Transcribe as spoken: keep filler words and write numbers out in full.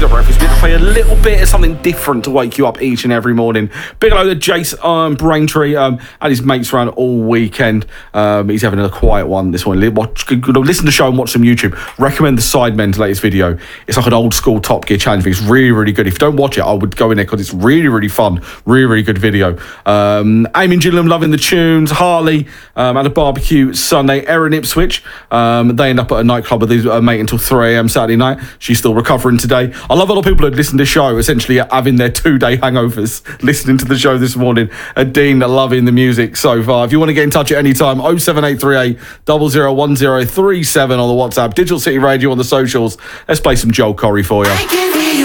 Tunes at breakfast. We play a little bit of something different to wake you up each and every morning. Big hello to Jace um, Braintree um, and his mates around all weekend. Um, he's having a quiet one this morning. Watch, listen to the show and watch some YouTube. Recommend the Sidemen's latest video. It's like an old school Top Gear challenge. It's really, really good. If you don't watch it, I would go in there because it's really, really fun. Really, really good video. Um, Amy and Gilliam loving the tunes. Harley um, at a barbecue Sunday. Erin Ipswich. Um, they end up at a nightclub with his uh, mate until three a.m. Saturday night. She's still recovering today. I love a lot of people who listen to the show, essentially having their two-day hangovers, listening to the show this morning. And Dean loving the music so far. If you want to get in touch at any time, oh seven eight three eight, zero zero one zero three seven on the WhatsApp, Digital City Radio on the socials. Let's play some Joel Corry for you.